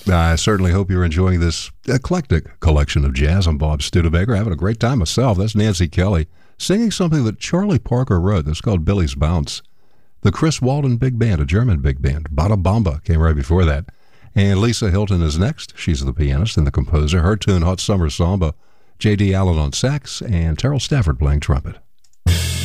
I certainly hope you're enjoying this eclectic collection of jazz. I'm Bob Studebaker, having a great time myself. That's Nancy Kelly singing something that Charlie Parker wrote. That's called Billy's Bounce. The Chris Walden Big Band, a German big band. Bada Bamba came right before that. And Lisa Hilton is next. She's the pianist and the composer. Her tune, Hot Summer Samba. J.D. Allen on sax and Terrell Stafford playing trumpet.